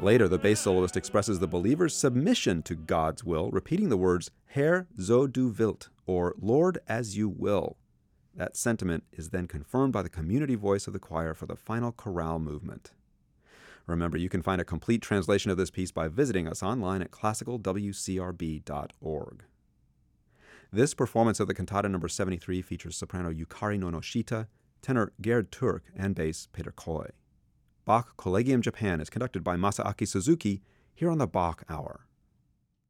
Later, the bass soloist expresses the believer's submission to God's will, repeating the words, Herr, so du wilt, or Lord, as you will. That sentiment is then confirmed by the community voice of the choir for the final chorale movement. Remember, you can find a complete translation of this piece by visiting us online at classicalwcrb.org. This performance of the cantata number 73 features soprano Yukari Nonoshita, tenor Gerd Turk, and bass Peter Koy. Bach Collegium Japan is conducted by Masaaki Suzuki here on the Bach Hour.